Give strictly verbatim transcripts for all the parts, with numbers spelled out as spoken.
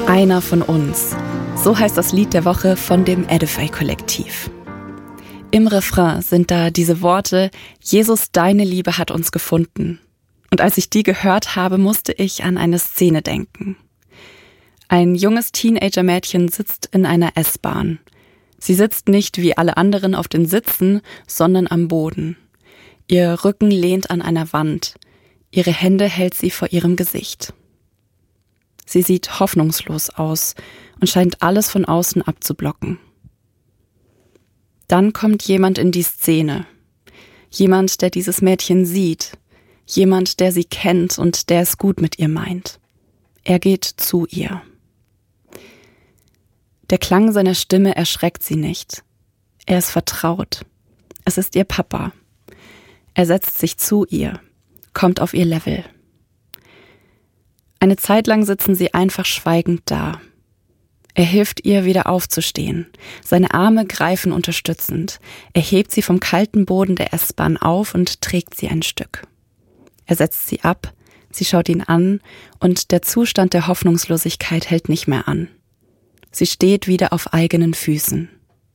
Einer von uns. So heißt das Lied der Woche von dem Edify-Kollektiv. Im Refrain sind da diese Worte: Jesus, deine Liebe hat uns gefunden. Und als ich die gehört habe, musste ich an eine Szene denken. Ein junges Teenager-Mädchen sitzt in einer S-Bahn. Sie sitzt nicht wie alle anderen auf den Sitzen, sondern am Boden. Ihr Rücken lehnt an einer Wand. Ihre Hände hält sie vor ihrem Gesicht. Sie sieht hoffnungslos aus und scheint alles von außen abzublocken. Dann kommt jemand in die Szene. Jemand, der dieses Mädchen sieht. Jemand, der sie kennt und der es gut mit ihr meint. Er geht zu ihr. Der Klang seiner Stimme erschreckt sie nicht. Er ist vertraut. Es ist ihr Papa. Er setzt sich zu ihr, kommt auf ihr Level. Eine Zeit lang sitzen sie einfach schweigend da. Er hilft ihr, wieder aufzustehen. Seine Arme greifen unterstützend. Er hebt sie vom kalten Boden der S-Bahn auf und trägt sie ein Stück. Er setzt sie ab, sie schaut ihn an und der Zustand der Hoffnungslosigkeit hält nicht mehr an. Sie steht wieder auf eigenen Füßen.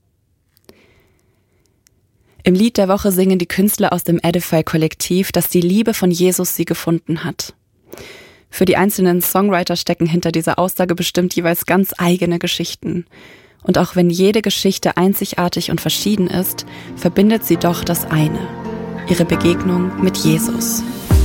Im Lied der Woche singen die Künstler aus dem Edify-Kollektiv, dass die Liebe von Jesus sie gefunden hat. Für die einzelnen Songwriter stecken hinter dieser Aussage bestimmt jeweils ganz eigene Geschichten. Und auch wenn jede Geschichte einzigartig und verschieden ist, verbindet sie doch das eine: ihre Begegnung mit Jesus.